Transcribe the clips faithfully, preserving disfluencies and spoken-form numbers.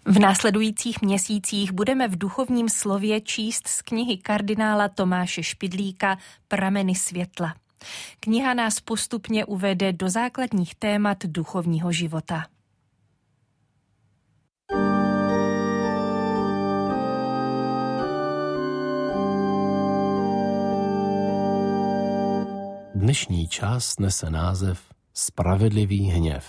V následujících měsících budeme v duchovním slově číst z knihy kardinála Tomáše Špidlíka Prameny světla. Kniha nás postupně uvede do základních témat duchovního života. Dnešní část nese název Spravedlivý hněv.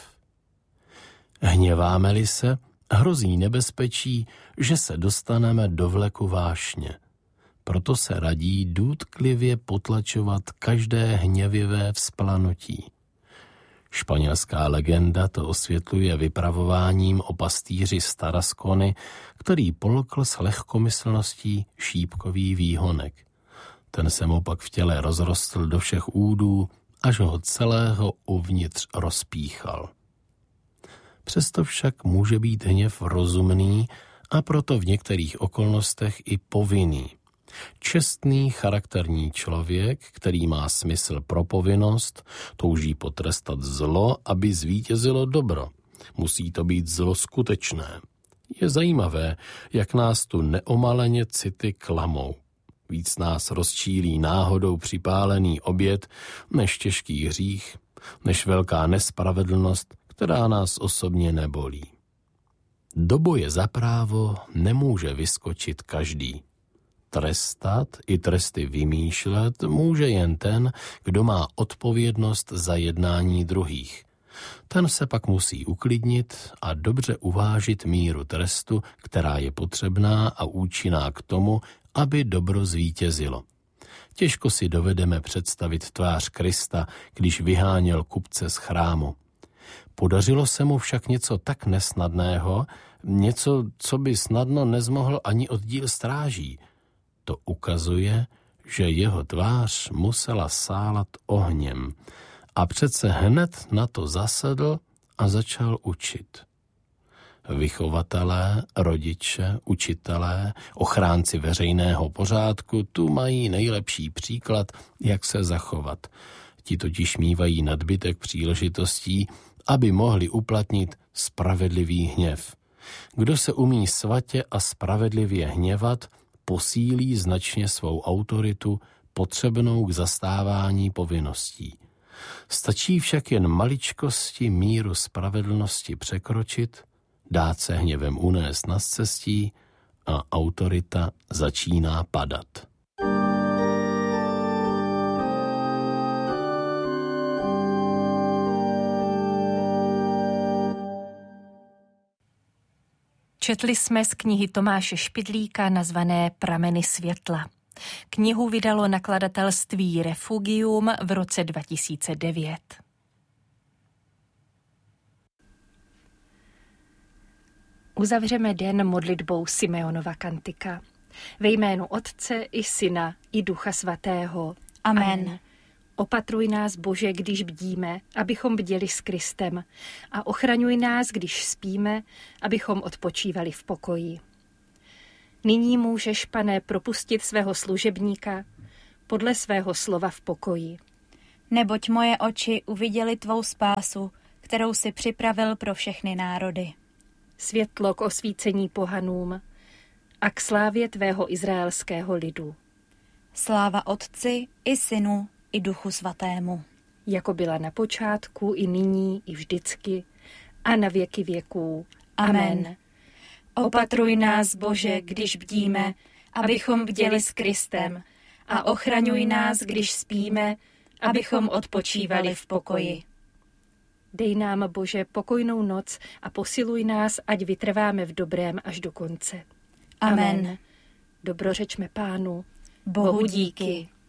Hněváme-li se, hrozí nebezpečí, že se dostaneme do vleku vášně. Proto se radí důtklivě potlačovat každé hněvivé vzplanutí. Španělská legenda to osvětluje vypravováním o pastýři z Tarascony, který polkl s lehkomyslností šípkový výhonek. Ten se mu pak v těle rozrostl do všech údů, až ho celého uvnitř rozpíchal. Přesto však může být hněv rozumný a proto v některých okolnostech i povinný. Čestný charakterní člověk, který má smysl pro povinnost, touží potrestat zlo, aby zvítězilo dobro. Musí to být zlo skutečné. Je zajímavé, jak nás tu neomaleně city klamou. Víc nás rozčílí náhodou připálený oběd, než těžký hřích, než velká nespravedlnost, která nás osobně nebolí. Do boje za právo nemůže vyskočit každý. Trestat i tresty vymýšlet může jen ten, kdo má odpovědnost za jednání druhých. Ten se pak musí uklidnit a dobře uvážit míru trestu, která je potřebná a účinná k tomu, aby dobro zvítězilo. Těžko si dovedeme představit tvář Krista, když vyháněl kupce z chrámu. Podařilo se mu však něco tak nesnadného, něco, co by snadno nezmohl ani oddíl stráží. To ukazuje, že jeho tvář musela sálat ohněm a přece hned na to zasedl a začal učit. Vychovatelé, rodiče, učitelé, ochránci veřejného pořádku tu mají nejlepší příklad, jak se zachovat. Ti totiž mívají nadbytek příležitostí, aby mohli uplatnit spravedlivý hněv. Kdo se umí svatě a spravedlivě hněvat, posílí značně svou autoritu potřebnou k zastávání povinností. Stačí však jen maličkosti míru spravedlnosti překročit, dát se hněvem unést na scestí a autorita začíná padat. Četli jsme z knihy Tomáše Špidlíka nazvané Prameny světla. Knihu vydalo nakladatelství Refugium v roce dva tisíce devět. Uzavřeme den modlitbou Simeonova kantika. Ve jménu Otce i Syna i Ducha Svatého. Amen. Amen. Opatruj nás, Bože, když bdíme, abychom bděli s Kristem, a ochraňuj nás, když spíme, abychom odpočívali v pokoji. Nyní můžeš, Pane, propustit svého služebníka podle svého slova v pokoji. Neboť moje oči uviděly tvou spásu, kterou si připravil pro všechny národy. Světlo k osvícení pohanům a k slávě tvého izraelského lidu. Sláva Otci i Synu i Duchu Svatému. Jako byla na počátku, i nyní, i vždycky, a na věky věků. Amen. Amen. Opatruj nás, Bože, když bdíme, abychom bděli s Kristem, a ochraňuj nás, když spíme, abychom odpočívali v pokoji. Dej nám, Bože, pokojnou noc a posiluj nás, ať vytrváme v dobrém až do konce. Amen. Dobrořečme Pánu. Bohu díky.